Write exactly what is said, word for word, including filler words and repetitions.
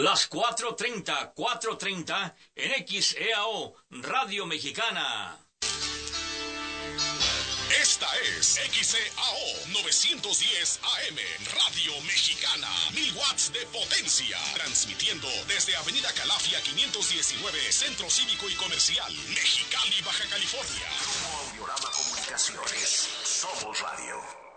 Las cuatro treinta, cuatro treinta en X E A O, Radio Mexicana. Esta es X E A O novecientos diez A M, Radio Mexicana, mil watts de potencia, transmitiendo desde Avenida Calafia quinientos diecinueve, Centro Cívico y Comercial, Mexicali, Baja California. Grupo Audiorama Comunicaciones, somos radio.